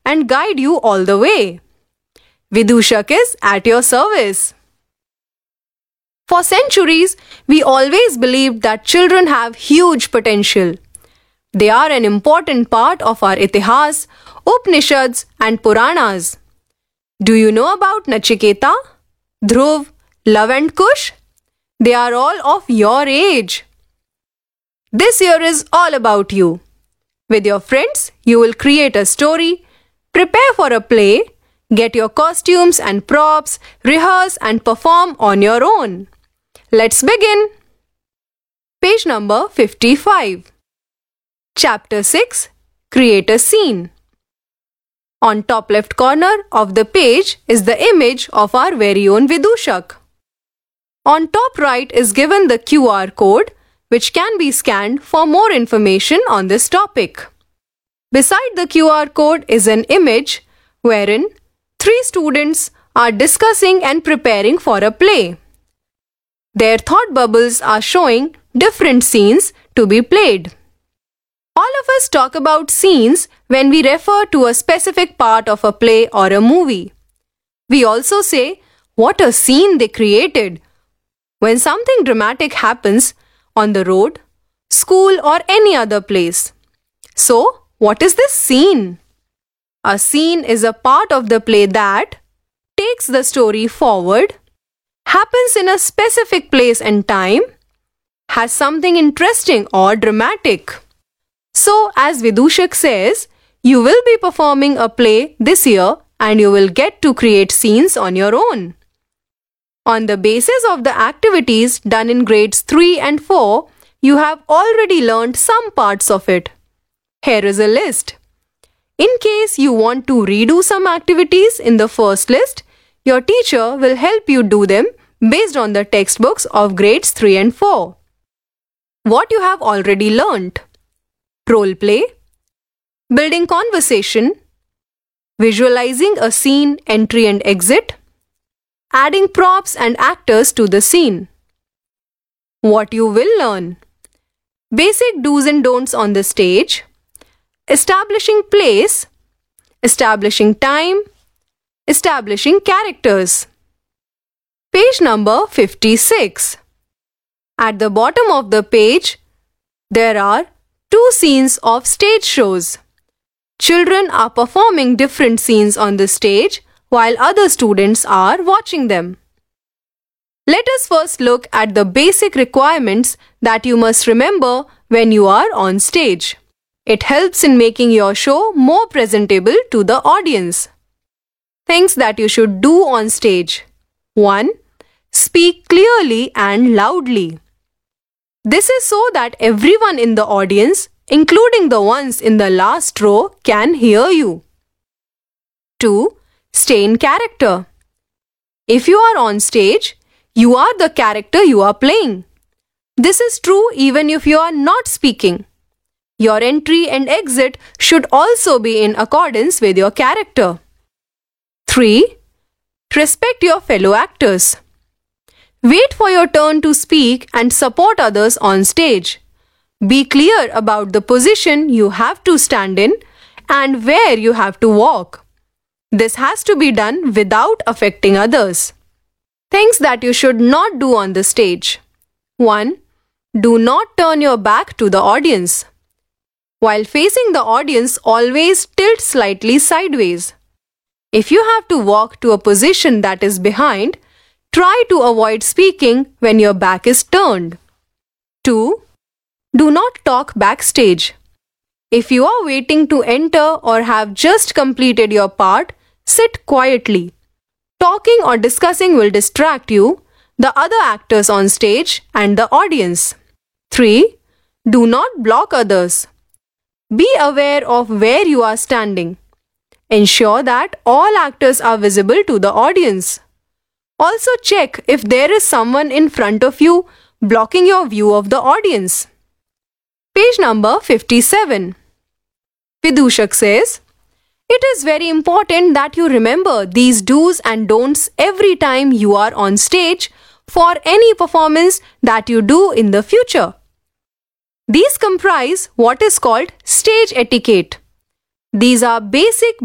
and guide you all the way. Vidushak is at your service. For centuries, we always believed that children have huge potential. They are an important part of our Itihas, Upanishads and Puranas. Do you know about Nachiketa, Dhruv, Love and Kush? They are all of your age. This year is all about you. With your friends, you will create a story, prepare for a play, get your costumes and props, rehearse and perform on your own. Let's begin. Page number 55. Chapter 6. Create a scene. On top left corner of the page is the image of our very own Vidushak. On top right is given the QR code which can be scanned for more information on this topic. Beside the QR code is an image wherein 3 students are discussing and preparing for a play. Their thought bubbles are showing different scenes to be played. All of us talk about scenes when we refer to a specific part of a play or a movie. We also say, what a scene they created, when something dramatic happens on the road, school or any other place. So, what is this scene? A scene is a part of the play that takes the story forward, happens in a specific place and time, has something interesting or dramatic. So, as Vidushak says, you will be performing a play this year and you will get to create scenes on your own. On the basis of the activities done in grades 3 and 4, you have already learned some parts of it. Here is a list. In case you want to redo some activities in the first list, your teacher will help you do them based on the textbooks of grades 3 and 4. What you have already learnt: role play, building conversation, visualizing a scene entry and exit, adding props and actors to the scene. What you will learn: basic do's and don'ts on the stage, establishing place, establishing time, establishing characters. Page number 56. At the bottom of the page, there are 2 scenes of stage shows. Children are performing different scenes on the stage while other students are watching them. Let us first look at the basic requirements that you must remember when you are on stage. It helps in making your show more presentable to the audience. Things that you should do on stage. 1. Speak clearly and loudly. This is so that everyone in the audience, including the ones in the last row, can hear you. 2. Stay in character. If you are on stage, you are the character you are playing. This is true even if you are not speaking. Your entry and exit should also be in accordance with your character. 3. Respect your fellow actors. Wait for your turn to speak and support others on stage. Be clear about the position you have to stand in and where you have to walk. This has to be done without affecting others. Things that you should not do on the stage. 1. Do not turn your back to the audience. While facing the audience, always tilt slightly sideways. If you have to walk to a position that is behind, try to avoid speaking when your back is turned. 2. Do not talk backstage. If you are waiting to enter or have just completed your part, sit quietly. Talking or discussing will distract you, the other actors on stage, and the audience. 3. Do not block others. Be aware of where you are standing. Ensure that all actors are visible to the audience. Also check if there is someone in front of you blocking your view of the audience. Page number 57. Vidushak says, it is very important that you remember these do's and don'ts every time you are on stage for any performance that you do in the future. These comprise what is called stage etiquette. These are basic